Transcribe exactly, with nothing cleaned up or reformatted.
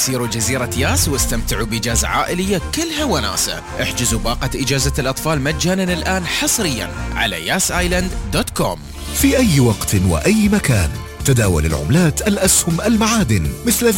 سيروا جزيرة ياس واستمتعوا بإجازة عائلية كلها وناسة. احجزوا باقة إجازة الأطفال مجانا الآن حصريا على ياس آيلاند دوت كوم. في أي وقت وأي مكان تداول العملات، الأسهم، المعادن مثل